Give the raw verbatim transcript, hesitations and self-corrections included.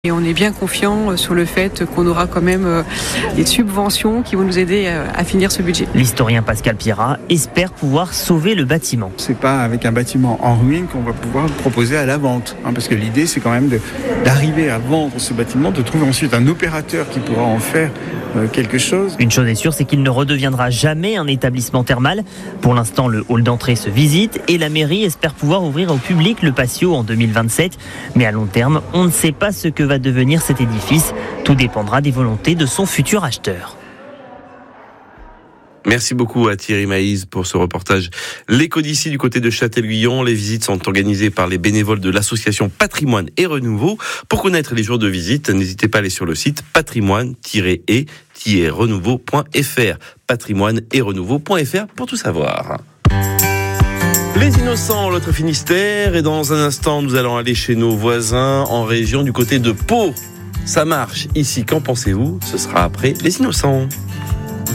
Et on est bien confiant sur le fait qu'on aura quand même des subventions qui vont nous aider à finir ce budget. L'historien Pascal Pierrat espère pouvoir sauver le bâtiment. C'est pas avec un bâtiment en ruine qu'on va pouvoir le proposer à la vente, hein, parce que l'idée c'est quand même de, d'arriver à vendre ce bâtiment, de trouver ensuite un opérateur qui pourra en faire euh, quelque chose. Une chose est sûre, c'est qu'il ne redeviendra jamais un établissement thermal. Pour l'instant, le hall d'entrée se visite et la mairie espère pouvoir ouvrir au public le patio en deux mille vingt-sept. Mais à long terme, on ne sait pas ce que va devenir cet édifice. Tout dépendra des volontés de son futur acheteur. Merci beaucoup à Thierry Maïz pour ce reportage. L'écho d'ici du côté de Châtel-Guyon. Les visites sont organisées par les bénévoles de l'association Patrimoine et Renouveau. Pour connaître les jours de visite, n'hésitez pas à aller sur le site patrimoine tiret et tiret renouveau point f r. patrimoine et renouveau point f r pour tout savoir. Les Innocents, l'autre Finistère, et dans un instant, nous allons aller chez nos voisins en région du côté de Pau. Ça marche ici, qu'en pensez-vous ? Ce sera après Les Innocents.